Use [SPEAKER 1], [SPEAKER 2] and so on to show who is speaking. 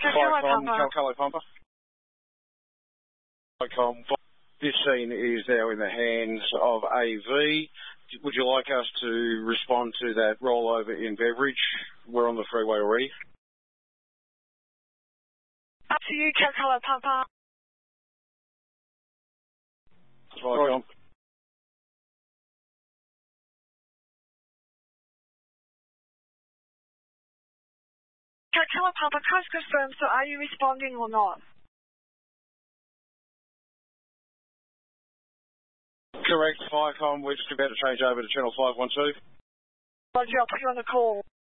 [SPEAKER 1] Flycom, Calcalo Pumper. Flycom, this scene is now in the hands of AV. Would you like us to respond to that rollover in Beveridge? We're on the freeway already.
[SPEAKER 2] Up to you, Calcalo Pumper.
[SPEAKER 1] Flycom.
[SPEAKER 2] Calcalo Pumper, coast confirmed, so are you responding or not?
[SPEAKER 1] Correct, Flycom. We're just about to change over to channel 512.
[SPEAKER 2] Roger, I'll put you on the call.